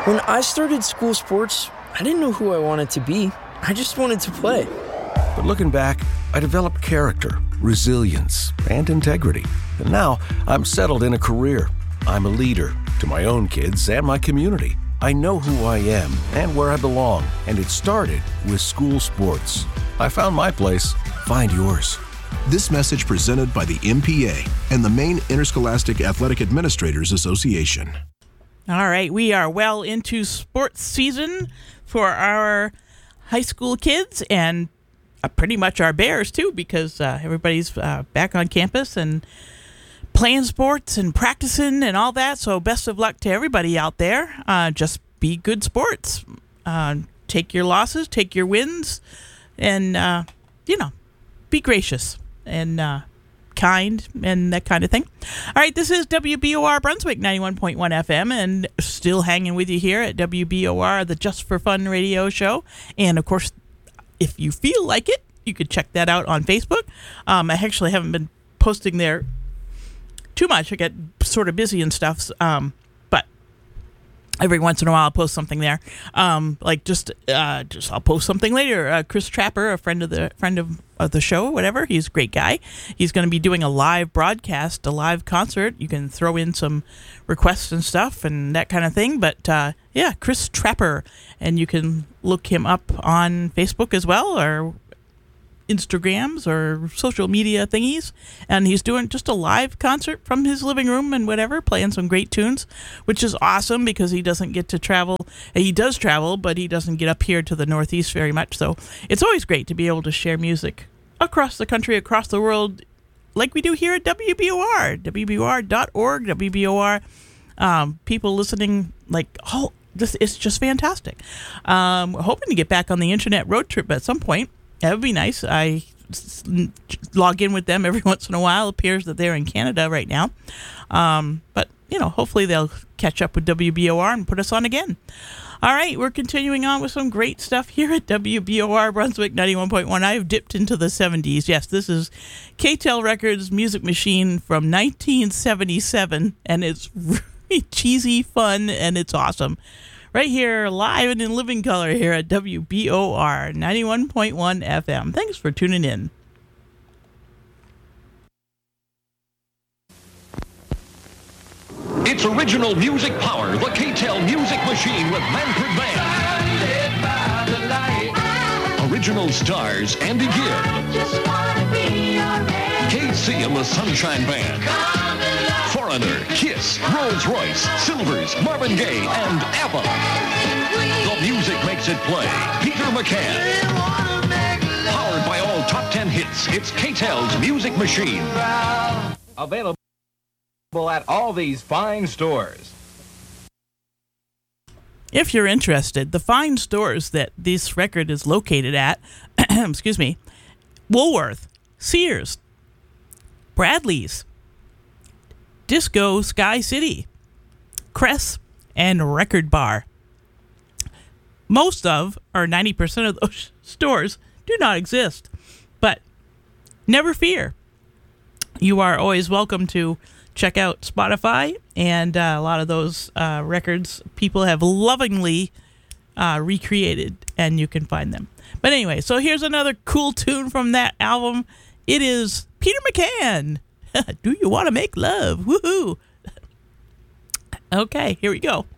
When I started school sports, I didn't know who I wanted to be. I just wanted to play. But looking back, I developed character, resilience, and integrity. And now I'm settled in a career. I'm a leader to my own kids and my community. I know who I am and where I belong, and it started with school sports. I found my place. Find yours. This message presented by the MPA and the Maine Interscholastic Athletic Administrators Association. All right, we are well into sports season for our high school kids and pretty much our Bears, too, because everybody's back on campus and playing sports and practicing and all that. So best of luck to everybody out there. Just be good sports. Take your losses, take your wins, and, be gracious and kind and that kind of thing. All right, this is WBOR Brunswick 91.1 FM, and still hanging with you here at WBOR, the Just for Fun radio show. And, of course, if you feel like it, you could check that out on Facebook. I actually haven't been posting there too much. I get sort of busy and stuff, but every once in a while I'll post something there. Just I'll post something later. Chris Trapper, a friend of the show, whatever. He's a great guy. He's going to be doing a live broadcast, a live concert. You can throw in some requests and stuff and that kind of thing. But Chris Trapper, and you can look him up on Facebook as well, or Instagrams or social media thingies, and he's doing just a live concert from his living room and whatever, playing some great tunes, which is awesome because he doesn't get to travel. He does travel, but he doesn't get up here to the Northeast very much, so it's always great to be able to share music across the country, across the world, like we do here at WBOR, WBOR.org, WBOR. People listening it's just fantastic. We're hoping to get back on the internet road trip at some point. That would be nice. I log in with them every once in a while. It appears that they're in Canada right now. But, hopefully they'll catch up with WBOR and put us on again. All right, we're continuing on with some great stuff here at WBOR Brunswick 91.1. I've dipped into the 70s. Yes, this is K-Tel Records Music Machine from 1977, and it's really cheesy, fun, and it's awesome. Right here, live and in living color here at WBOR 91.1 FM. Thanks for tuning in. It's original music power, the K-Tel Music Machine with Manfred Mann. Original stars, Andy Gibb. KC and the Sunshine Band. Foreigner, Kiss, Rolls-Royce, Silvers, Marvin Gaye, and ABBA. The music makes it play. Peter McCann. Powered by all top 10 hits, it's K-Tel's Music Machine. Available at all these fine stores. If you're interested, the fine stores that this record is located at, excuse me, Woolworth, Sears, Bradley's, Disco Sky City, Cress, and Record Bar. Most of, or 90% of those stores do not exist. But never fear. You are always welcome to check out Spotify, and a lot of those records people have lovingly recreated, and you can find them. But anyway, so here's another cool tune from that album. It is Peter McCann. Do you want to make love? Woohoo! Okay, here we go.